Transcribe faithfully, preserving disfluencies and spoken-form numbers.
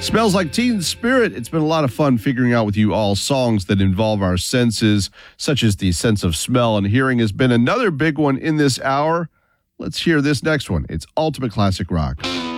Smells Like Teen Spirit. It's been a lot of fun figuring out with you all songs that involve our senses, such as the sense of smell and hearing has been another big one in this hour. Let's hear this next one. It's Ultimate Classic Rock.